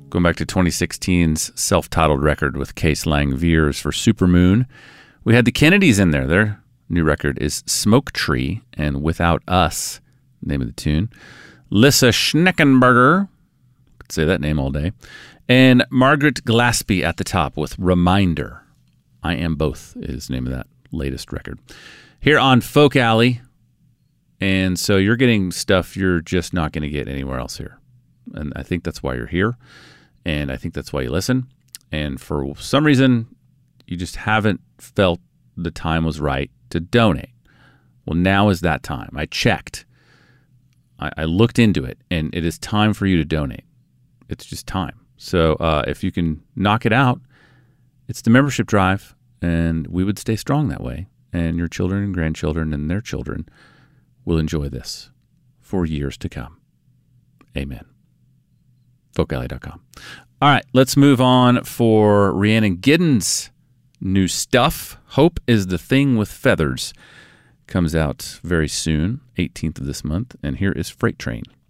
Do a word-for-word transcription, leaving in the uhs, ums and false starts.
Going back to twenty sixteen's self-titled record with Case Lang Veers for Supermoon. We had the Kennedys in there. Their new record is Smoke Tree and Without Us, name of the tune. Lissa Schneckenberger, could say that name all day. And Margaret Glaspie at the top with Reminder. I Am Both is the name of that latest record. Here on Folk Alley. And so you're getting stuff you're just not going to get anywhere else here. And I think that's why you're here. And I think that's why you listen. And for some reason, you just haven't felt the time was right to donate. Well, now is that time. I checked. I, I looked into it, and it is time for you to donate. It's just time. So uh, if you can knock it out, it's the membership drive, and we would stay strong that way. And your children and grandchildren and their children will enjoy this for years to come. Amen. folk alley dot com. All right, let's move on for Rhiannon Giddens' new stuff. Hope is the Thing with Feathers. Comes out very soon, eighteenth of this month. And here is Freight Train.